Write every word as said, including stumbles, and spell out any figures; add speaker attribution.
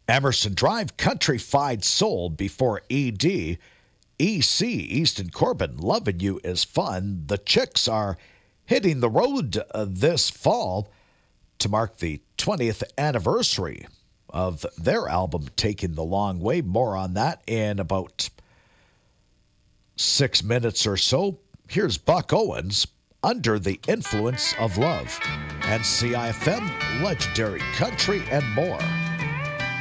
Speaker 1: Emerson Drive Countrified Soul before E D. E C, Easton Corbin, Loving You is Fun. The Chicks are hitting the road uh, this fall to mark the twentieth anniversary of their album, Taking the Long Way. More on that in about six minutes or so. Here's Buck Owens, Under the Influence of Love, and C I F M, Legendary Country, and more.